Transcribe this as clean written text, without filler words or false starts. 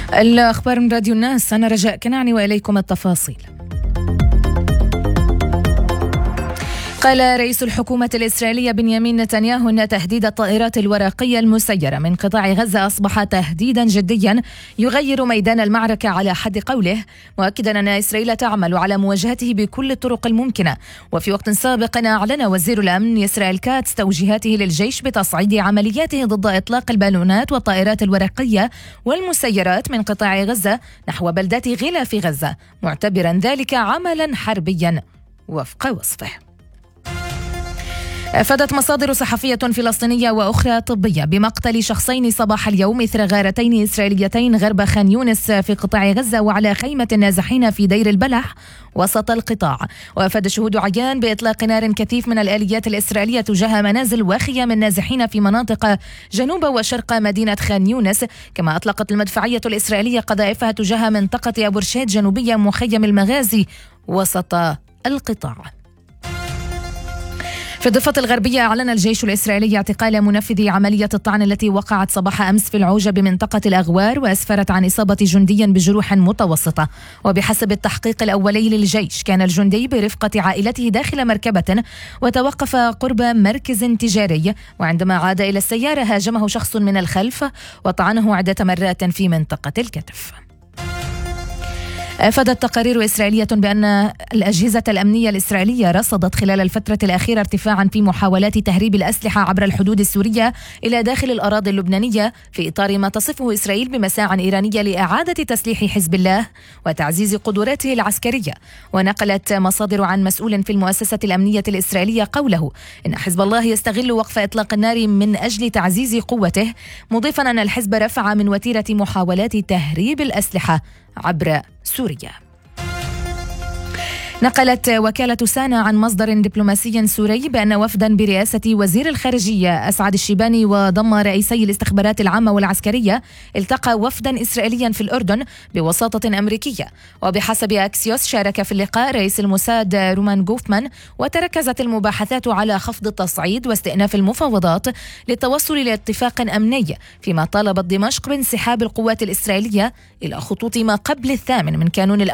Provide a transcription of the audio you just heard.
الأخبار من راديو الناس، أنا رجاء كنعني وإليكم التفاصيل. قال رئيس الحكومة الإسرائيلية بنيامين نتنياهو أن تهديد الطائرات الورقية المسيرة من قطاع غزة أصبح تهديدا جديا يغير ميدان المعركة على حد قوله، مؤكدا أن إسرائيل تعمل على مواجهته بكل الطرق الممكنة. وفي وقت سابق أعلن وزير الأمن إسرائيل كاتس توجيهاته للجيش بتصعيد عملياته ضد إطلاق البالونات والطائرات الورقية والمسيرات من قطاع غزة نحو بلدات غلاف غزة، معتبرا ذلك عملا حربيا وفق وصفه. أفادت مصادر صحفية فلسطينية وأخرى طبية بمقتل شخصين صباح اليوم إثر غارتين إسرائيليتين غرب خان يونس في قطاع غزة وعلى خيمة النازحين في دير البلح وسط القطاع. وأفاد شهود عيان بإطلاق نار كثيف من الآليات الإسرائيلية تجاه منازل وخيام النازحين في مناطق جنوب وشرق مدينة خان يونس. كما أطلقت المدفعية الإسرائيلية قذائفها تجاه منطقة أبو رشيد جنوبية مخيم المغازي وسط القطاع. في الضفة الغربية أعلن الجيش الإسرائيلي اعتقال منفذي عملية الطعن التي وقعت صباح أمس في العوجة بمنطقة الأغوار وأسفرت عن إصابة جندي بجروح متوسطة. وبحسب التحقيق الأولي للجيش كان الجندي برفقة عائلته داخل مركبة وتوقف قرب مركز تجاري، وعندما عاد إلى السيارة هاجمه شخص من الخلف وطعنه عدة مرات في منطقة الكتف. أفادت تقارير إسرائيلية بأن الأجهزة الأمنية الإسرائيلية رصدت خلال الفترة الأخيرة ارتفاعا في محاولات تهريب الأسلحة عبر الحدود السورية إلى داخل الأراضي اللبنانية في إطار ما تصفه إسرائيل بمساع إيرانية لإعادة تسليح حزب الله وتعزيز قدراته العسكرية. ونقلت مصادر عن مسؤول في المؤسسة الأمنية الإسرائيلية قوله إن حزب الله يستغل وقف إطلاق النار من أجل تعزيز قوته، مضيفا أن الحزب رفع من وتيرة محاولات تهريب الأسلحة عبر سوريا. نقلت وكالة سانا عن مصدر دبلوماسي سوري بأن وفدا برئاسة وزير الخارجية أسعد الشيباني وضم رئيسي الاستخبارات العامة والعسكرية التقى وفدا إسرائيليا في الأردن بوساطة أمريكية. وبحسب أكسيوس شارك في اللقاء رئيس الموساد رومان غوفمان، وتركزت المباحثات على خفض التصعيد واستئناف المفاوضات للتوصل إلى اتفاق أمني، فيما طالبت دمشق بانسحاب القوات الإسرائيلية إلى خطوط ما قبل 8 من كانون